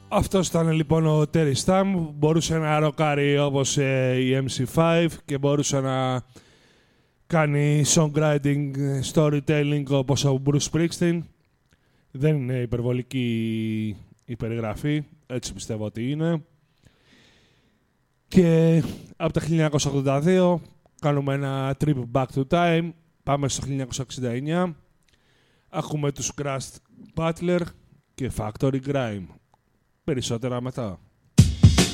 Αυτός ήταν λοιπόν ο Terry Stam. Μπορούσε να ροκάρει όπως η MC5 και μπορούσε να κάνει songwriting, storytelling όπως ο Bruce Springsteen. Δεν είναι υπερβολική η περιγραφή, έτσι πιστεύω ότι είναι. Και από το 1982 κάνουμε ένα trip back to time. Πάμε στο 1969. Έχουμε τους Crust Butler και Factory Grime. Περισσότερα μετά.